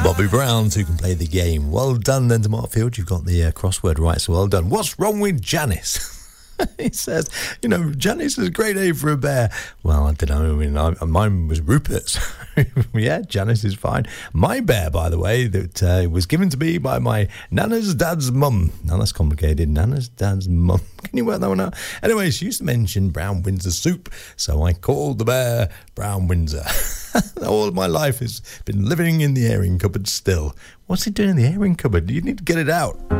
Bobby Brown, who can play the game. Well done then to Mark Field. You've got the crossword right, so well done. What's wrong with Janice? He says, Janice is a great name for a bear. Well, I don't know. Mine was Rupert's. Yeah, Janice is fine. My bear, by the way, that was given to me by my Nana's dad's mum. Now, that's complicated. Nana's dad's mum. Can you work that one out? Anyway, she used to mention Brown Windsor soup, so I called the bear Brown Windsor. All my life has been living in the airing cupboard still. What's he doing in the airing cupboard? You need to get it out.